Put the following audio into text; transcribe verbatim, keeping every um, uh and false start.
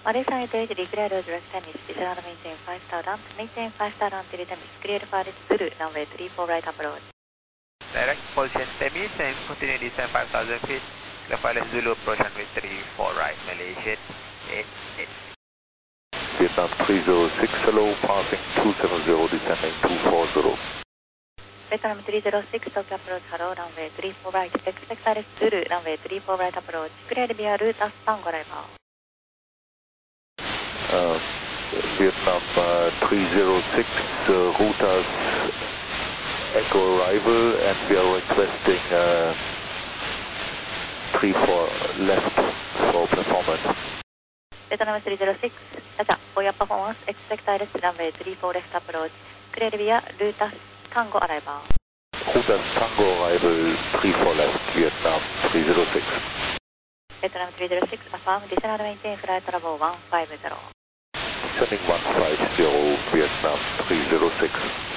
One side is declared direct tennis, descend maintain five star ramp, maintain five star ramp till tennis, clear for Zulu, runway three four right approach. Direct position Temis and continue descend five thousand feet, clear for Zulu approach runway three four right, Malaysian eight eight. Vietnam three zero six, hello, passing two seven zero, descending two four zero. Vietnam three zero six, Tokyo approach, hello, runway three four right, expect direct Zulu, runway three four right approach, clear via route as Tango arrival. Uh, Vietnam uh, three zero six, uh, route as Echo arrival, and we are requesting uh, three four left for performance. Vietnam three zero six, Roger, for your performance, expect direct runway three four left approach, clear via route as Tango arrival. Route as Tango arrival, three four left, Vietnam three zero six. Vietnam three zero six, affirm, descend maintain flight level one five zero. Sending one five zero, Vietnam three zero six.